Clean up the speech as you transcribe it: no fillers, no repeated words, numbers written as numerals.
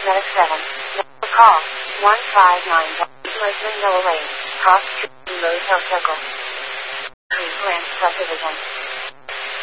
Medic 7. Number call 159 Leslie Noah Lane. Cross Street, Rose Hill Circle. Tree Branch Subdivision.